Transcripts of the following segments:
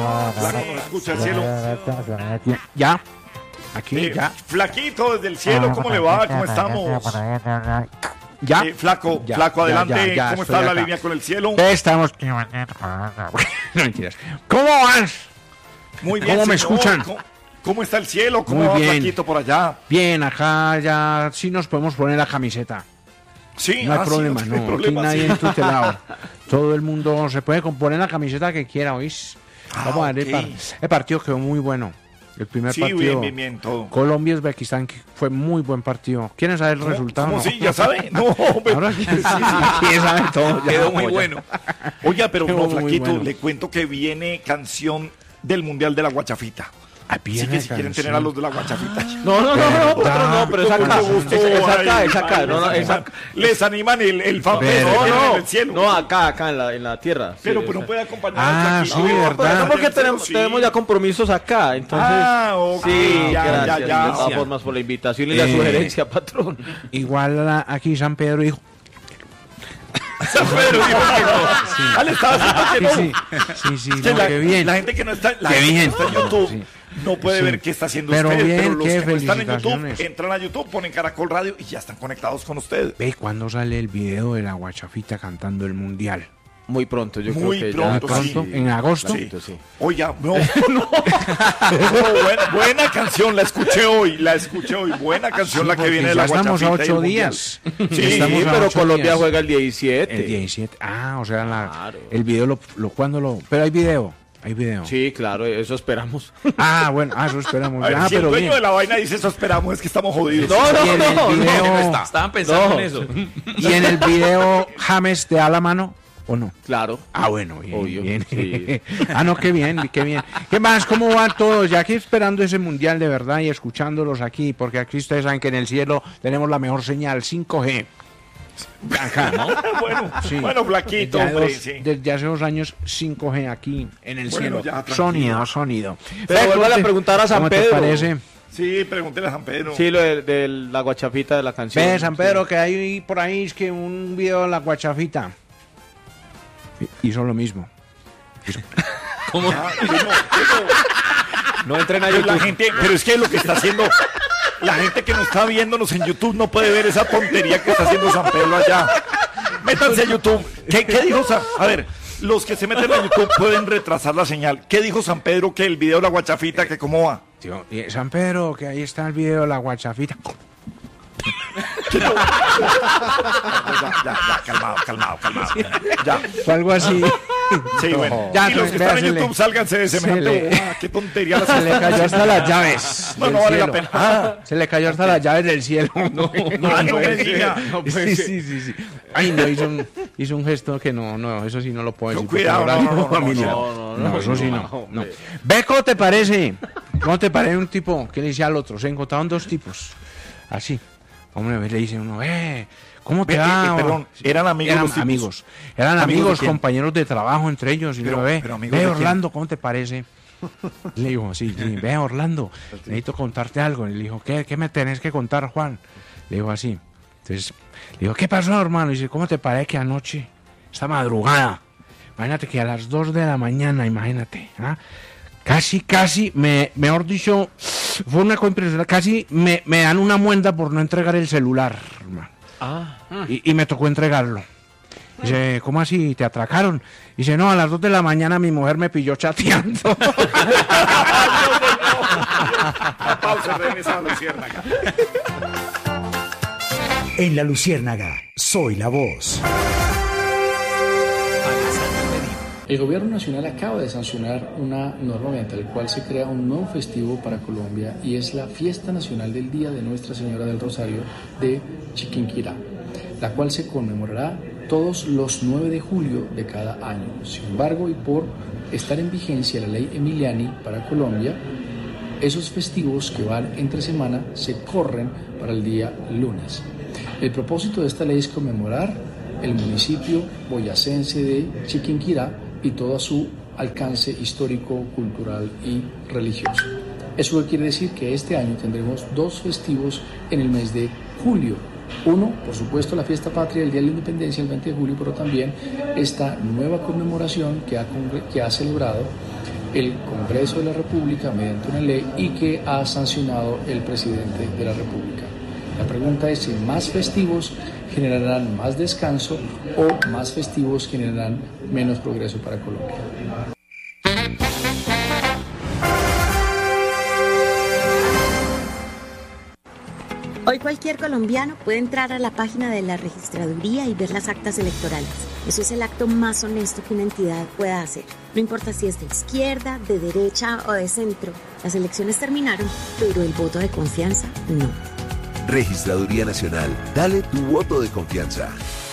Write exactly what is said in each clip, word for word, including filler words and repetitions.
Flaco, ¿nos escucha el cielo? Ya, aquí, Eh, ya. Flaquito, desde el cielo, ¿cómo le va? ¿Cómo estamos? Ya. Eh, flaco, Ya, flaco, ya, adelante. ya, ya, ¿Cómo estoy está la acá. línea con el cielo? Estamos. No, mentiras. ¿Cómo vas? Muy bien, ¿Cómo me señor. escuchan? ¿Cómo, cómo está el cielo? ¿Cómo Muy va, bien. Flaquito, por allá? Bien, acá ya sí nos podemos poner la camiseta. Sí, No hay ah, sí, problema, tiene no. Aquí problema, nadie sí. entutelado. Todo el mundo se puede poner la camiseta que quiera, ¿oís? Ah, Vamos a ver, ok. el, par- el partido quedó muy bueno. El primer Sí, partido. bien, bien, bien, todo. Colombia-Uzbekistán que fue muy buen partido. ¿Quieren saber el ¿Cómo- resultado? cómo no? sí? ¿Ya sabe? No, pero- Ahora sí, sí, sí, sí, sabe todo. ya, Quedó muy ya. bueno. Oiga, pero Quedó no, muy Flaquito, bueno. le cuento que viene canción del Mundial de la Guachafita. Ah, Así viene que si quieren canción. tener a los de la Guachafita. No, no, no, no, patrón, no, pero es acá. Mucho gusto. Es, es acá, Ay, es acá. ay, No, no, les es animan- acá. Les animan el, el fanpage Pero- que No, tienen en no, el cielo. no, acá, acá en la, en la tierra. Pero, Sí, pero o no sea. puede acompañar Ah, a sí, Flaquito. ¿verdad? No, porque tenemos, Sí. tenemos ya compromisos acá, entonces. Ah, ok, sí, ya, gracias. ya, ya. De todas formas, por la invitación y la Eh, sugerencia, patrón. Igual la- aquí San Pedro dijo. San Pedro dijo que no. Ah, le estaba haciendo que Sí, no. sí, sí, sí, Es que no, la, qué bien. la gente que no está, la Qué gente que bien. no está en YouTube Sí. no puede Sí. ver qué está haciendo Pero usted, bien, pero los qué que no están en YouTube felicitaciones. entran a YouTube, ponen Caracol Radio y ya están conectados con usted. Ve cuándo sale el video de la Guachafita cantando el mundial. Muy pronto, yo Muy creo que pronto, ya. sí. ¿En agosto? Sí. sí. Oiga, no, no. No, buena, buena canción, la escuché hoy, la escuché hoy. Buena canción la que Porque viene de ya la estamos a Guachafita y el ocho Mundial. días. Sí, Estamos a pero ocho Colombia días. juega el diecisiete. El diecisiete. Ah, o sea, la- Claro. el video lo, lo cuando lo. Pero hay video. Hay video. Sí, claro, eso esperamos. Ah, bueno, ah, eso esperamos. A ver, Ah, si el pero dueño bien. de la vaina dice eso esperamos, es que estamos jodidos. No, no, Y en no, el video, Estaban pensando No. en eso. y en el video James te da la mano o no. Claro. Ah, bueno, bien, Obvio, bien. sí. Ah, no, qué bien, qué bien. ¿Qué más? ¿Cómo van todos? Ya aquí esperando ese mundial de verdad y escuchándolos aquí, porque aquí ustedes saben que en el cielo tenemos la mejor señal, cinco G. Acá, ¿no? Bueno, Sí. bueno, Flaquito, Ya hombre, dos- sí. Desde hace dos años, cinco G aquí en el Bueno, cielo. ya, tranquilo. Sonido, sonido. Pero Ve, vuélvale ¿cómo a te- preguntar a San ¿cómo Pedro. te parece? Sí, pregúntele a San Pedro. Sí, lo de, de la guachafita de la canción. Ve, San Pedro, Sí. que hay por ahí es que un video de la Guachafita hizo lo mismo. ¿Cómo? Ah, que no, que no. No entren a Pero la YouTube. gente, pero es que lo que está haciendo, la gente que no está viéndonos en YouTube no puede ver esa tontería que está haciendo San Pedro allá. Métanse a YouTube. ¿Qué, qué dijo San? A ver, los que se meten a YouTube pueden retrasar la señal. ¿Qué dijo San Pedro que el video de la Guachafita, que cómo va? Tío, y San Pedro, que ahí está el video de la Guachafita. Ya, ya, ya, calmado, calmado, calmado. Ya, O algo así. sí, bueno. Ya, y los que entonces, están en vea, se YouTube, le- sálganse de se semejante le- bobada. Qué tontería la Se le cayó hasta las llaves. No, del no vale la cielo. pena. Ah, Se le cayó hasta las llaves del cielo. No, ah, no me diga. Sí, sí, sí, sí. Ay, no, hizo un, hizo un gesto que no, no, eso sí no lo puedo No, decir. porque cuidado, habrá no, no, algo no, no, familiar. no, no, no, No, eso sí no, no. no. hombre. Ve, ¿cómo te parece? ¿Cómo te parece un tipo que le dice al otro? Se encontraron dos tipos. Así. Hombre, le dice uno, eh, ¿cómo te Ve, va? eh, eh, perdón, eran amigos Eran los tipos. amigos. Eran ¿Amigos amigos, de quién? compañeros de trabajo entre ellos. Y Pero- le digo, ve, pero amigos ve de quién? Orlando, ¿cómo te parece? Le digo, sí, sí, ve Orlando, necesito contarte algo. Y le dijo, ¿qué, qué me tenés que contar, Juan? Le digo así. Entonces, le digo, ¿qué pasó, hermano? Y dice, ¿cómo te parece que anoche, esta madrugada, imagínate que a las dos de la mañana, imagínate, ¿ah? Casi, casi, me, mejor dicho, fue una cosa impresionante, casi me, me dan una muenda por no entregar el celular, hermano. Ah, Y, y me tocó entregarlo. Dice, ¿cómo así? ¿Te atracaron? Dice, no, a las dos de la mañana mi mujer me pilló chateando. Pausa, regresa a la luciérnaga. En La Luciérnaga, soy la voz. El Gobierno Nacional acaba de sancionar una norma mediante la cual se crea un nuevo festivo para Colombia y es la Fiesta Nacional del Día de Nuestra Señora del Rosario de Chiquinquirá, la cual se conmemorará todos los nueve de julio de cada año. Sin embargo, y por estar en vigencia la ley Emiliani para Colombia, esos festivos que van entre semana se corren para el día lunes. El propósito de esta ley es conmemorar el municipio boyacense de Chiquinquirá y todo su alcance histórico, cultural y religioso. Eso quiere decir que este año tendremos dos festivos en el mes de julio. Uno, por supuesto, la fiesta patria, el Día de la Independencia, el veinte de julio, pero también esta nueva conmemoración que ha, congre- que ha celebrado el Congreso de la República mediante una ley y que ha sancionado el presidente de la República. La pregunta es si más festivos generarán más descanso o más festivos generarán menos progreso para Colombia. Hoy cualquier colombiano puede entrar a la página de la registraduría y ver las actas electorales. Eso es el acto más honesto que una entidad pueda hacer. No importa si es de izquierda, de derecha o de centro. Las elecciones terminaron, pero el voto de confianza no. Registraduría Nacional, dale tu voto de confianza.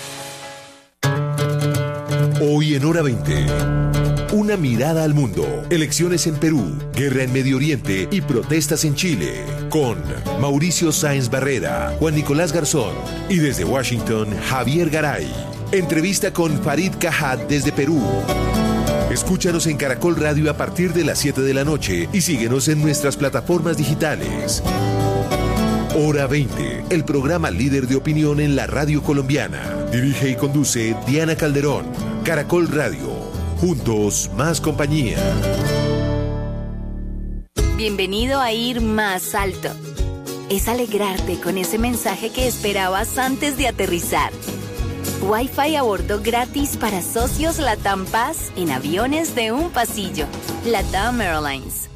Hoy en Hora veinte. Una mirada al mundo. Elecciones en Perú, guerra en Medio Oriente y protestas en Chile. Con Mauricio Sáenz Barrera, Juan Nicolás Garzón y desde Washington, Javier Garay. Entrevista con Farid Cajat desde Perú. Escúchanos en Caracol Radio a partir de las siete de la noche y síguenos en nuestras plataformas digitales. Hora veinte, el programa líder de opinión en la radio colombiana. Dirige y conduce Diana Calderón. Caracol Radio. Juntos, más compañía. Bienvenido a Ir Más Alto. Es alegrarte con ese mensaje que esperabas antes de aterrizar. Wi-Fi a bordo gratis para socios LATAM Paz en aviones de un pasillo. LATAM Airlines.